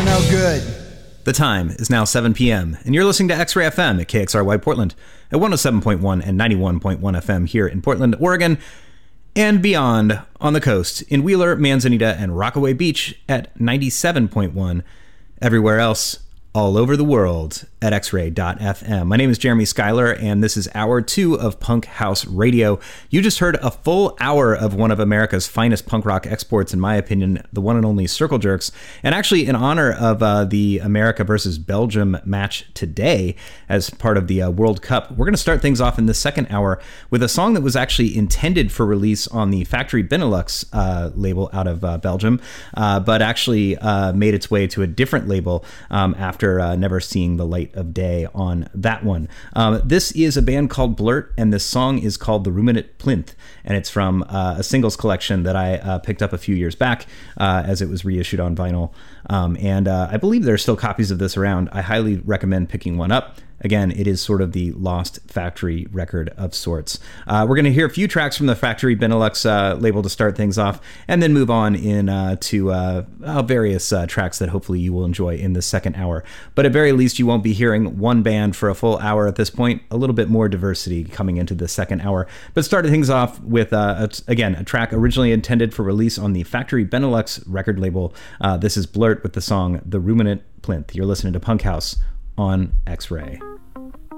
no good. The time is now 7 p.m., and you're listening to X-Ray FM at KXRY Portland at 107.1 and 91.1 FM here in Portland, Oregon, and beyond on the coast in Wheeler, Manzanita, and Rockaway Beach at 97.1. Everywhere else, all over the world at xray.fm. My name is Jeremy Schuyler, and this is hour 2 of Punk House Radio. You just heard a full hour of one of America's finest punk rock exports, in my opinion, the one and only Circle Jerks. And actually, in honor of the America versus Belgium match today, as part of the World Cup, we're going to start things off in the second hour with a song that was actually intended for release on the Factory Benelux label out of Belgium, but actually made its way to a different label after never seeing the light of day on that one. This is a band called Blurt, and this song is called The Ruminant Plinth, and it's from a singles collection that I picked up a few years back as it was reissued on vinyl. And I believe there are still copies of this around. I highly recommend picking one up. Again, it is sort of the lost Factory record of sorts. We're going to hear a few tracks from the Factory Benelux label to start things off, and then move on to various tracks that hopefully you will enjoy in the second hour. But at very least, you won't be hearing one band for a full hour at this point. A little bit more diversity coming into the second hour. But starting things off with, again, a track originally intended for release on the Factory Benelux record label. This is Blurt with the song The Ruminant Plinth. You're listening to Punk House on X-Ray.